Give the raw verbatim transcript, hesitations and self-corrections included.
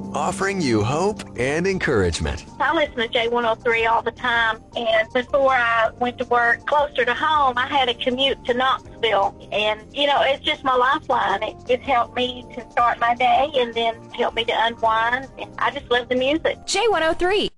offering you hope and encouragement. I listen to J one oh three all the time, and before I went to work closer to home, I had a commute to Knoxville, and, you know, it's just my lifeline. It, it helped me to start my day and then helped me to unwind, and I just love the music. J one oh three,